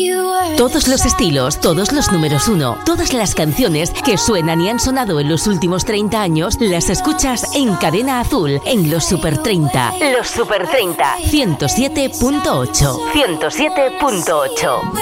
Todos los estilos, todos los números uno, todas las canciones que suenan y han sonado en los últimos 30 años, las escuchas en Cadena Azul, en los Super 30. Los Super 30. 107.8. 107.8.